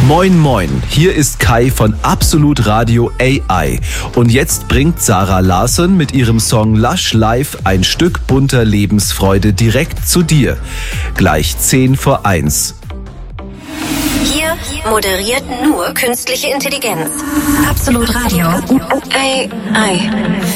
Moin Moin, hier ist Kai von Absolut Radio AI und jetzt bringt Sarah Larsson mit ihrem Song Lush Live ein Stück bunter Lebensfreude direkt zu dir. Gleich 1:10. Hier moderiert nur künstliche Intelligenz. Absolut Radio AI.